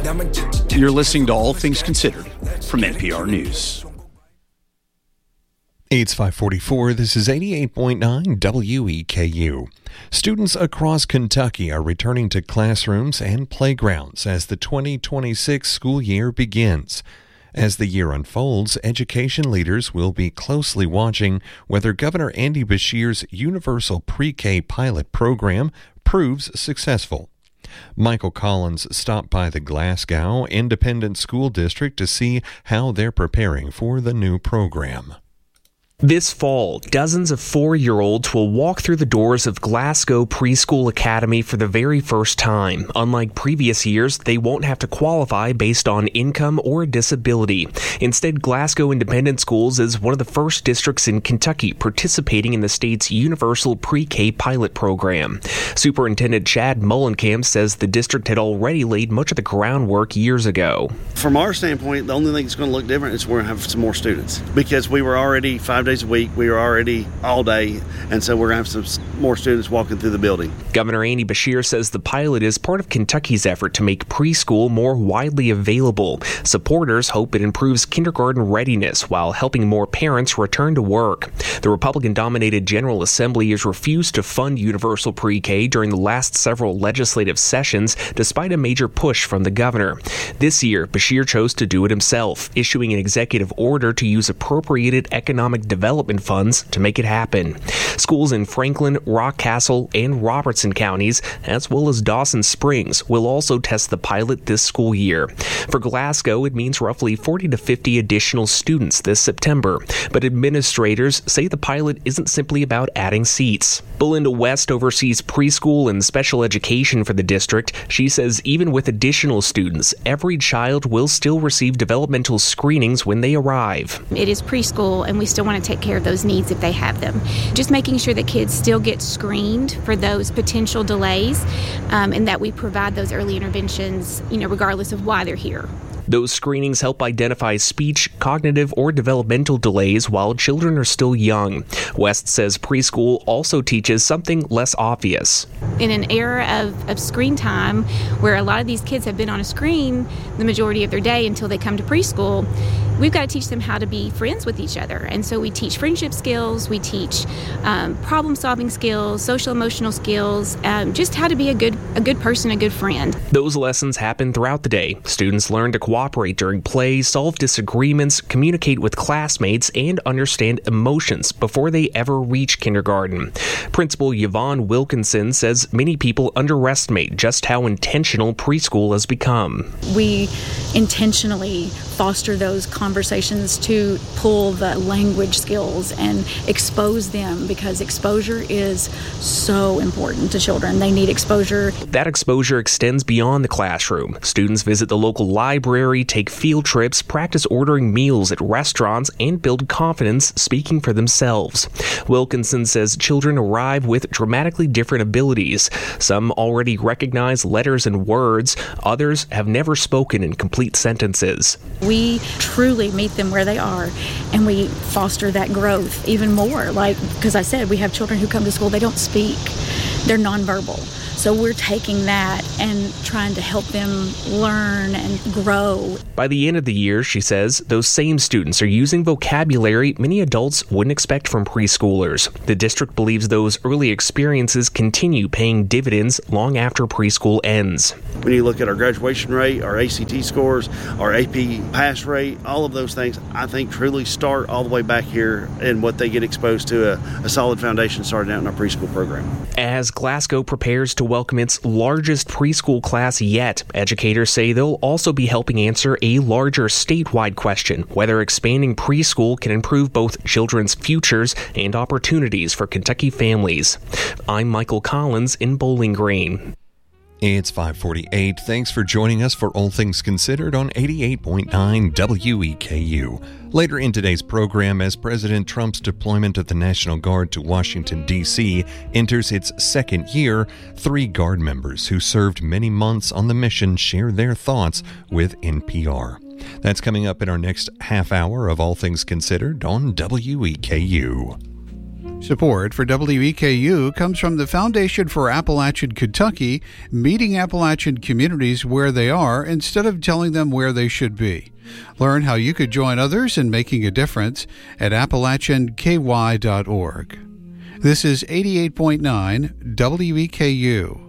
You're listening to All Things Considered from NPR News. It's 5:44. This is 88.9 WEKU. Students across Kentucky are returning to classrooms and playgrounds as the 2026 school year begins. As the year unfolds, education leaders will be closely watching whether Governor Andy Beshear's Universal Pre-K pilot program proves successful. Michael Collins stopped by the Glasgow Independent School District to see how they're preparing for the new program. This fall, dozens of 4-year-olds will walk through the doors of Glasgow Preschool Academy for the very first time. Unlike previous years, they won't have to qualify based on income or disability. Instead, Glasgow Independent Schools is one of the first districts in Kentucky participating in the state's Universal Pre-K pilot program. Superintendent Chad Mullenkamp says the district had already laid much of the groundwork years ago. From our standpoint, the only thing that's going to look different is we're going to have some more students because we were already 5 days a week. We were already all day, and so we're going to have some more students walking through the building. Governor Andy Beshear says the pilot is part of Kentucky's effort to make preschool more widely available. Supporters hope it improves kindergarten readiness while helping more parents return to work. The Republican-dominated General Assembly has refused to fund universal pre-K during the last several legislative sessions, despite a major push from the governor. This year, Beshear chose to do it himself, issuing an executive order to use appropriated economic development funds to make it happen. Schools in Franklin, Rockcastle, and Robertson counties, as well as Dawson Springs, will also test the pilot this school year. For Glasgow, it means roughly 40 to 50 additional students this September, but administrators say the pilot isn't simply about adding seats. Belinda West oversees preschool and special education for the district. She says even with additional students, every child will still receive developmental screenings when they arrive. It is preschool, and we still want to take care of those needs if they have them. Just making sure that kids still get screened for those potential delays, and that we provide those early interventions, regardless of why they're here. Those screenings help identify speech, cognitive, or developmental delays while children are still young. West says preschool also teaches something less obvious. In an era of screen time where a lot of these kids have been on a screen the majority of their day until they come to preschool, we've got to teach them how to be friends with each other. And so we teach friendship skills, we teach problem-solving skills, social-emotional skills, just how to be a good person, a good friend. Those lessons happen throughout the day. Students learn to cooperate during play, solve disagreements, communicate with classmates, and understand emotions before they ever reach kindergarten. Principal Yvonne Wilkinson says many people underestimate just how intentional preschool has become. We intentionally foster those conversations to pull the language skills and expose them, because exposure is so important to children. They need exposure. That exposure extends beyond the classroom. Students visit the local library, take field trips, practice ordering meals at restaurants, and build confidence speaking for themselves. Wilkinson says children arrive with dramatically different abilities. Some already recognize letters and words. Others have never spoken in complete sentences. We truly meet them where they are, and we foster that growth even more. Because I said, we have children who come to school, they don't speak. They're nonverbal. So we're taking that and trying to help them learn and grow. By the end of the year, she says, those same students are using vocabulary many adults wouldn't expect from preschoolers. The district believes those early experiences continue paying dividends long after preschool ends. When you look at our graduation rate, our ACT scores, our AP pass rate, all of those things, I think truly start all the way back here in what they get exposed to a solid foundation starting out in our preschool program. As Glasgow prepares to welcome its largest preschool class yet, educators say they'll also be helping answer a larger statewide question, whether expanding preschool can improve both children's futures and opportunities for Kentucky families. I'm Michael Collins in Bowling Green. It's 5:48. Thanks for joining us for All Things Considered on 88.9 WEKU. Later in today's program, as President Trump's deployment of the National Guard to Washington, D.C. enters its second year, 3 Guard members who served many months on the mission share their thoughts with NPR. That's coming up in our next half hour of All Things Considered on WEKU. Support for WEKU comes from the Foundation for Appalachian Kentucky, meeting Appalachian communities where they are instead of telling them where they should be. Learn how you could join others in making a difference at AppalachianKY.org. This is 88.9 WEKU.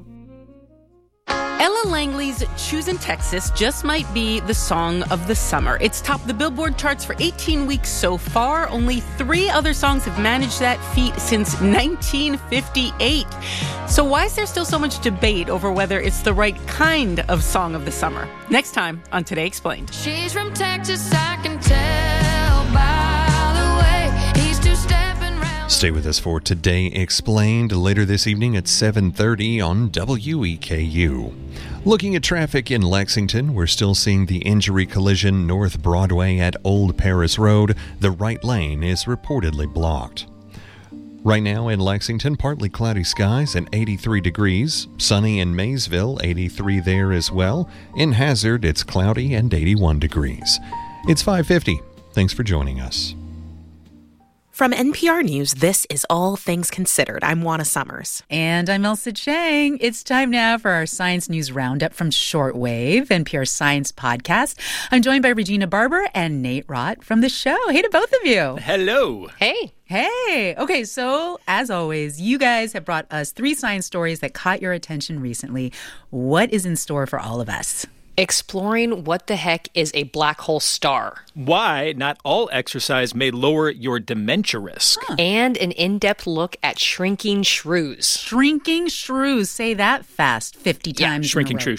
Ella Langley's Choosing Texas just might be the song of the summer. It's topped the Billboard charts for 18 weeks so far. Only 3 other songs have managed that feat since 1958. So why is there still so much debate over whether it's the right kind of song of the summer? Next time on Today Explained. She's from Texas, I can tell by the way he's two-stepping round. Stay with us for Today Explained later this evening at 7:30 on WEKU. Looking at traffic in Lexington, we're still seeing the injury collision North Broadway at Old Paris Road. The right lane is reportedly blocked. Right now in Lexington, partly cloudy skies and 83 degrees. Sunny in Maysville, 83 there as well. In Hazard, it's cloudy and 81 degrees. It's 5:50. Thanks for joining us. From NPR News, this is All Things Considered. I'm Juana Summers. And I'm Elsa Chang. It's time now for our Science News Roundup from Shortwave, NPR's science podcast. I'm joined by Regina Barber and Nate Rott from the show. Hey to both of you. Hello. Hey. Hey. Okay, so as always, you guys have brought us 3 science stories that caught your attention recently. What is in store for all of us? Exploring what the heck is a black hole star. Why not all exercise may lower your dementia risk. And an in-depth look at shrinking shrews. Shrinking shrews. Say that fast 50 times. Shrinking shrew.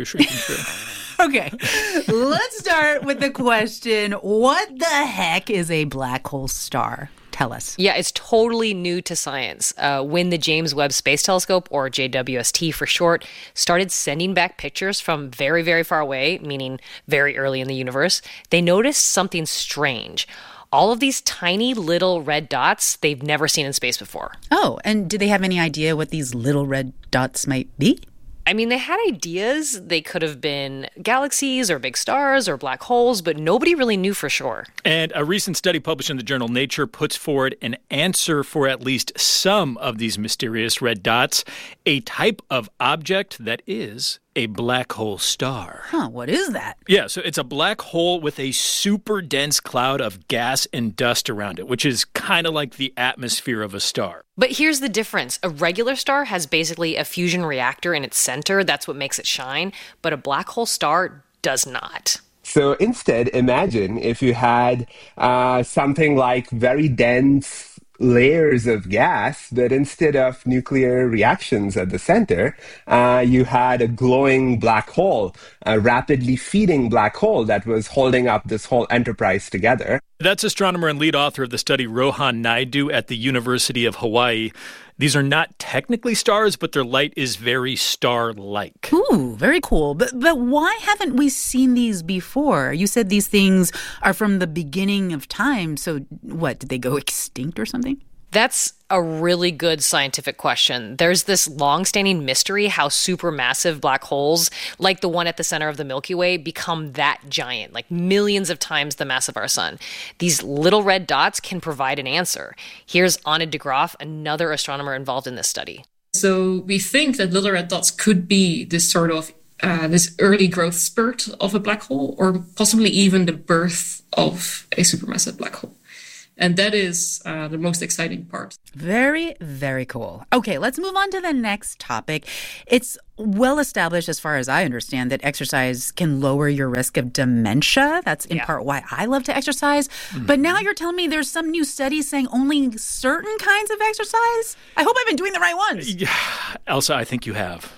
Okay, let's start with the question, what the heck is a black hole star? Tell us. Yeah, it's totally new to science. When the James Webb Space Telescope, or JWST for short, started sending back pictures from very, very far away, meaning very early in the universe, they noticed something strange. All of these tiny little red dots they've never seen in space before. Oh, and do they have any idea what these little red dots might be? I mean, they had ideas. They could have been galaxies or big stars or black holes, but nobody really knew for sure. And a recent study published in the journal Nature puts forward an answer for at least some of these mysterious red dots, a type of object that is a black hole star. What is that? Yeah, so it's a black hole with a super dense cloud of gas and dust around it, which is kind of like the atmosphere of a star. But here's the difference. A regular star has basically a fusion reactor in its center. That's what makes it shine. But a black hole star does not. So instead, imagine if you had something like very dense layers of gas, but instead of nuclear reactions at the center, you had a glowing black hole, a rapidly feeding black hole that was holding up this whole enterprise together. That's astronomer and lead author of the study, Rohan Naidu at the University of Hawaii. These are not technically stars, but their light is very star-like. Ooh, very cool. But why haven't we seen these before? You said these things are from the beginning of time. So what, did they go extinct or something? That's a really good scientific question. There's this long-standing mystery how supermassive black holes, like the one at the center of the Milky Way, become that giant, like millions of times the mass of our sun. These little red dots can provide an answer. Here's Anna de Graaf, another astronomer involved in this study. So we think that little red dots could be this sort of this early growth spurt of a black hole, or possibly even the birth of a supermassive black hole. And that is the most exciting part. Very, very cool. Okay, let's move on to the next topic. It's well established, as far as I understand, that exercise can lower your risk of dementia. That's in part why I love to exercise. Mm-hmm. But now you're telling me there's some new studies saying only certain kinds of exercise? I hope I've been doing the right ones. Yeah, Elsa, I think you have.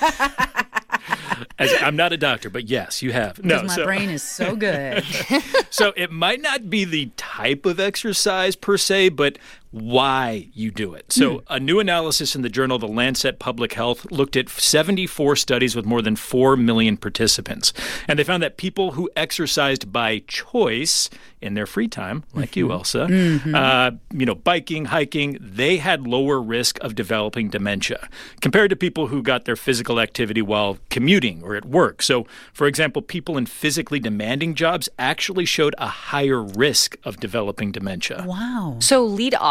I'm not a doctor, but yes, you have. No, my brain is so good. So it might not be the type of exercise per se, but why you do it. So a new analysis in the journal The Lancet Public Health looked at 74 studies with more than 4 million participants. And they found that people who exercised by choice in their free time, like you, Elsa, biking, hiking, they had lower risk of developing dementia compared to people who got their physical activity while commuting or at work. So, for example, people in physically demanding jobs actually showed a higher risk of developing dementia. Wow. So lead author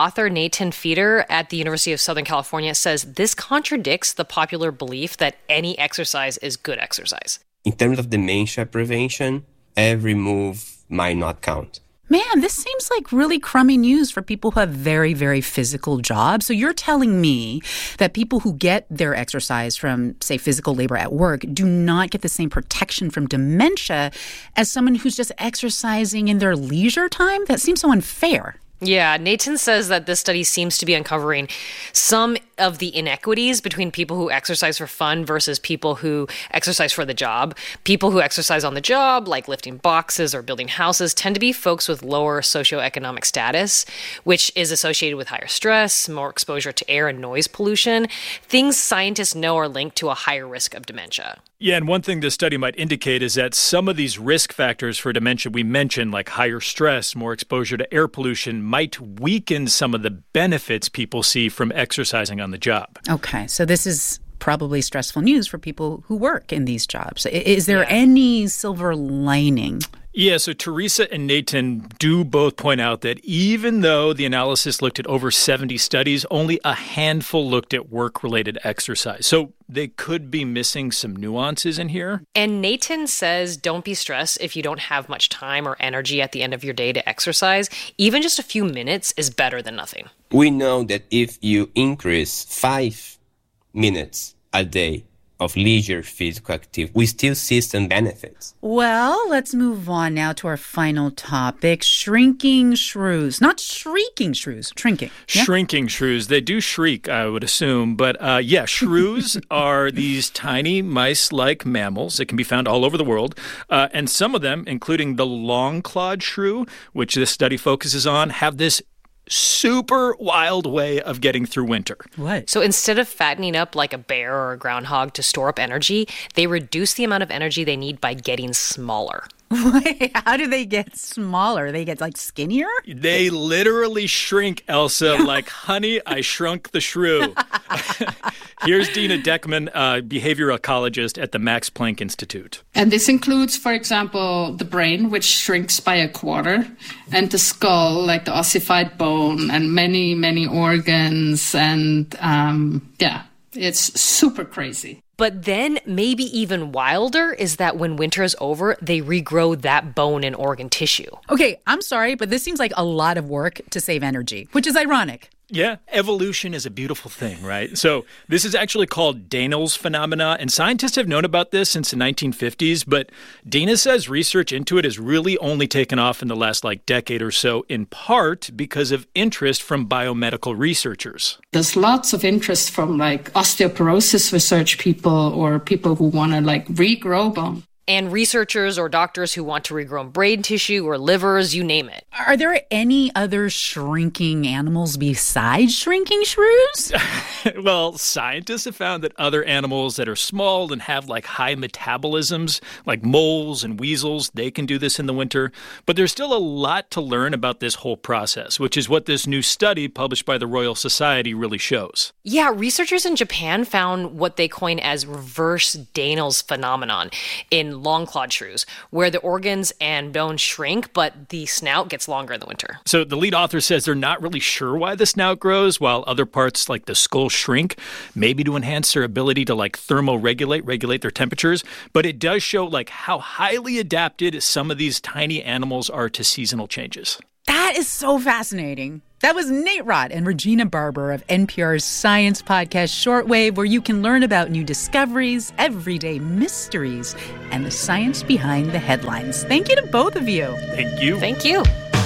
author Nathan Feeder at the University of Southern California says this contradicts the popular belief that any exercise is good exercise. In terms of dementia prevention, every move might not count. Man, this seems like really crummy news for people who have very, very physical jobs. So you're telling me that people who get their exercise from, say, physical labor at work do not get the same protection from dementia as someone who's just exercising in their leisure time? That seems so unfair. Yeah, Nathan says that this study seems to be uncovering some of the inequities between people who exercise for fun versus people who exercise for the job. People who exercise on the job, like lifting boxes or building houses, tend to be folks with lower socioeconomic status, which is associated with higher stress, more exposure to air and noise pollution, things scientists know are linked to a higher risk of dementia. Yeah, and one thing this study might indicate is that some of these risk factors for dementia we mentioned, like higher stress, more exposure to air pollution, might weaken some of the benefits people see from exercising on the job. Okay, so this is probably stressful news for people who work in these jobs. Is there any silver lining? Yeah, so Teresa and Nathan do both point out that even though the analysis looked at over 70 studies, only a handful looked at work-related exercise. So they could be missing some nuances in here. And Nathan says don't be stressed if you don't have much time or energy at the end of your day to exercise. Even just a few minutes is better than nothing. We know that if you increase 5 minutes a day of leisure physical activity, we still see some benefits. Well, let's move on now to our final topic, shrinking shrews. Not shrieking shrews, shrinking. Yeah? Shrinking shrews. They do shriek, I would assume. But shrews are these tiny mice-like mammals that can be found all over the world. And some of them, including the long-clawed shrew, which this study focuses on, have this super wild way of getting through winter. What? So instead of fattening up like a bear or a groundhog to store up energy, they reduce the amount of energy they need by getting smaller. Wait, how do they get smaller? They get like skinnier? They literally shrink, Elsa, like, honey, I shrunk the shrew. Here's Dina Deckman, behavioral ecologist at the Max Planck Institute. And this includes, for example, the brain, which shrinks by a quarter, and the skull, like the ossified bone, and many, many organs. And it's super crazy. But then maybe even wilder is that when winter is over, they regrow that bone and organ tissue. Okay, I'm sorry, but this seems like a lot of work to save energy, which is ironic. Yeah, evolution is a beautiful thing, right? So this is actually called Dahnel's phenomena, and scientists have known about this since the 1950s, but Dana says research into it has really only taken off in the last decade or so, in part because of interest from biomedical researchers. There's lots of interest from osteoporosis research people or people who want to regrow bone. And researchers or doctors who want to regrow brain tissue or livers, you name it. Are there any other shrinking animals besides shrinking shrews? Well, scientists have found that other animals that are small and have high metabolisms, like moles and weasels, they can do this in the winter. But there's still a lot to learn about this whole process, which is what this new study published by the Royal Society really shows. Yeah, researchers in Japan found what they coin as reverse Dahnel's phenomenon in long-clawed shrews, where the organs and bones shrink, but the snout gets longer in the winter. So the lead author says they're not really sure why the snout grows, while other parts like the skull shrink, maybe to enhance their ability to thermoregulate their temperatures. But it does show how highly adapted some of these tiny animals are to seasonal changes. That is so fascinating. That was Nate Rott and Regina Barber of NPR's science podcast Shortwave, where you can learn about new discoveries, everyday mysteries, and the science behind the headlines. Thank you to both of you. Thank you. Thank you.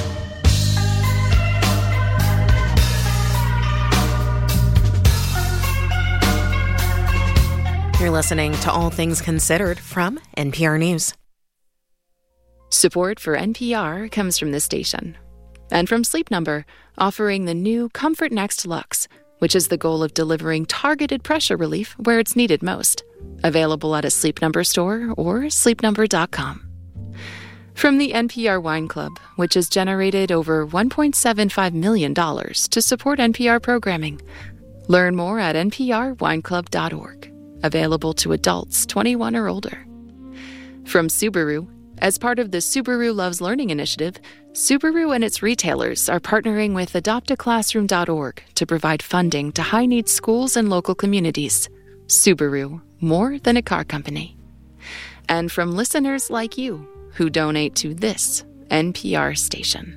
You're listening to All Things Considered from NPR News. Support for NPR comes from this station. And from Sleep Number, offering the new Comfort Next Luxe, which is the goal of delivering targeted pressure relief where it's needed most. Available at a Sleep Number store or sleepnumber.com. From the NPR Wine Club, which has generated over $1.75 million to support NPR programming. Learn more at nprwineclub.org. Available to adults 21 or older. From Subaru, as part of the Subaru Loves Learning initiative, Subaru and its retailers are partnering with adoptaclassroom.org to provide funding to high-needs schools and local communities. Subaru, more than a car company. And from listeners like you who donate to this NPR station.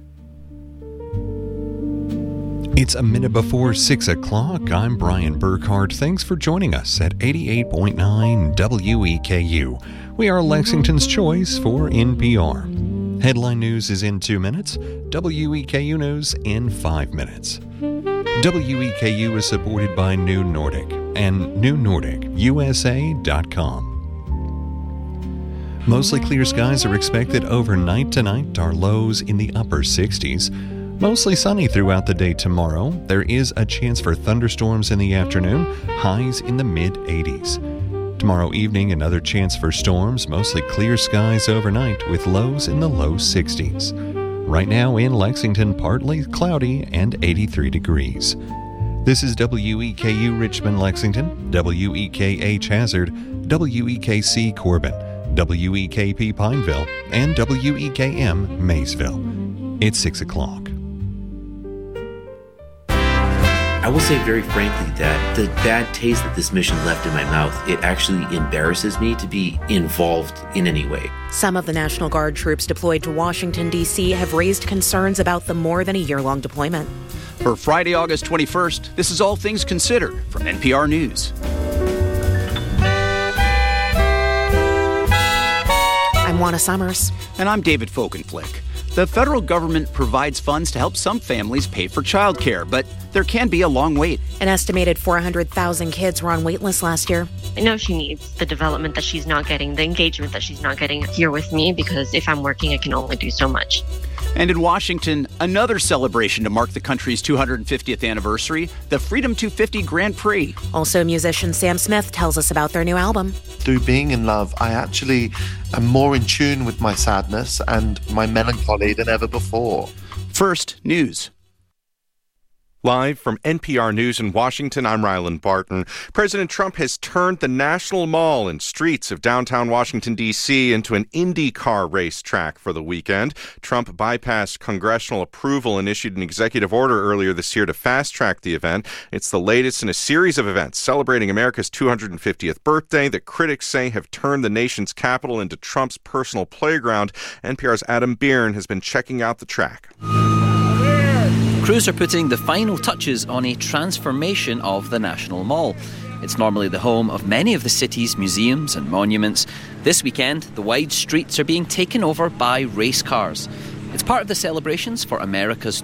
It's a minute before 6 o'clock. I'm Brian Burkhart. Thanks for joining us at 88.9 WEKU. We are Lexington's choice for NPR. Headline news is in 2 minutes. WEKU news in 5 minutes. WEKU is supported by New Nordic and NewNordicUSA.com. Mostly clear skies are expected overnight tonight. Our lows in the upper 60s. Mostly sunny throughout the day tomorrow. There is a chance for thunderstorms in the afternoon. Highs in the mid-80s. Tomorrow evening, another chance for storms. Mostly clear skies overnight with lows in the low 60s. Right now in Lexington, partly cloudy and 83 degrees. This is WEKU Richmond, Lexington, WEKH Hazard, WEKC Corbin, WEKP Pineville, and WEKM Maysville. It's 6 o'clock. I will say very frankly that the bad taste that this mission left in my mouth, it actually embarrasses me to be involved in any way. Some of the National Guard troops deployed to Washington, D.C. have raised concerns about the more than a year-long deployment. For Friday, August 21st, this is All Things Considered from NPR News. I'm Juana Summers. And I'm David Folkenflik. The federal government provides funds to help some families pay for childcare, but there can be a long wait. An estimated 400,000 kids were on wait lists last year. I know she needs the development that she's not getting, the engagement that she's not getting here with me, because if I'm working, I can only do so much. And in Washington, another celebration to mark the country's 250th anniversary, the Freedom 250 Grand Prix. Also, musician Sam Smith tells us about their new album. Through being in love, I actually am more in tune with my sadness and my melancholy than ever before. First, news. Live from NPR News in Washington, I'm Ryland Barton. President Trump has turned the National Mall and streets of downtown Washington, D.C. into an IndyCar racetrack for the weekend. Trump bypassed congressional approval and issued an executive order earlier this year to fast-track the event. It's the latest in a series of events celebrating America's 250th birthday that critics say have turned the nation's capital into Trump's personal playground. NPR's Adam Byrne has been checking out the track. Crews are putting the final touches on a transformation of the National Mall. It's normally the home of many of the city's museums and monuments. This weekend, the wide streets are being taken over by race cars. It's part of the celebrations for America's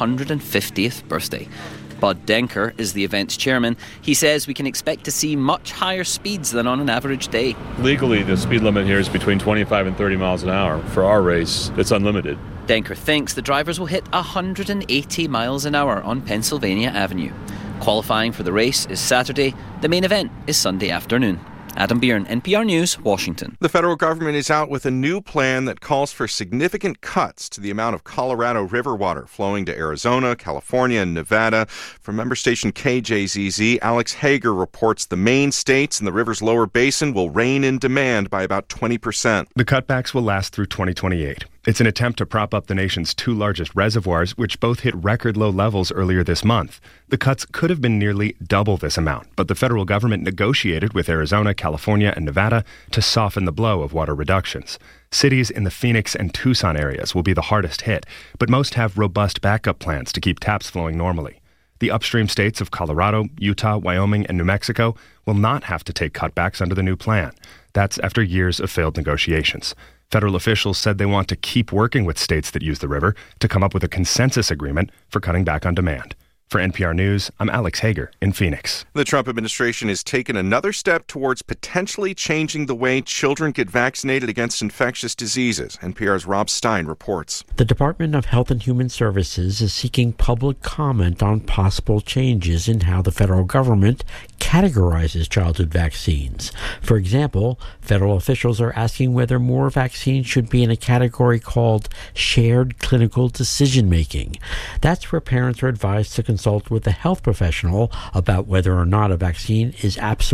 250th birthday. Bud Denker is the event's chairman. He says we can expect to see much higher speeds than on an average day. Legally, the speed limit here is between 25 and 30 miles an hour. For our race, it's unlimited. Denker thinks the drivers will hit 180 miles an hour on Pennsylvania Avenue. Qualifying for the race is Saturday. The main event is Sunday afternoon. Adam Byrne, NPR News, Washington. The federal government is out with a new plan that calls for significant cuts to the amount of Colorado River water flowing to Arizona, California, and Nevada. From member station KJZZ, Alex Hager reports the Maine states and the river's lower basin will rein in demand by about 20%. The cutbacks will last through 2028. It's an attempt to prop up the nation's two largest reservoirs, which both hit record low levels earlier this month. The cuts could have been nearly double this amount, but the federal government negotiated with Arizona, California, and Nevada to soften the blow of water reductions. Cities in the Phoenix and Tucson areas will be the hardest hit, but most have robust backup plans to keep taps flowing normally. The upstream states of Colorado, Utah, Wyoming, and New Mexico will not have to take cutbacks under the new plan. That's after years of failed negotiations. Federal officials said they want to keep working with states that use the river to come up with a consensus agreement for cutting back on demand. For NPR News, I'm Alex Hager in Phoenix. The Trump administration has taken another step towards potentially changing the way children get vaccinated against infectious diseases. NPR's Rob Stein reports. The Department of Health and Human Services is seeking public comment on possible changes in how the federal government categorizes childhood vaccines. For example, federal officials are asking whether more vaccines should be in a category called shared clinical decision-making. That's where parents are advised to consult with a health professional about whether or not a vaccine is absolutely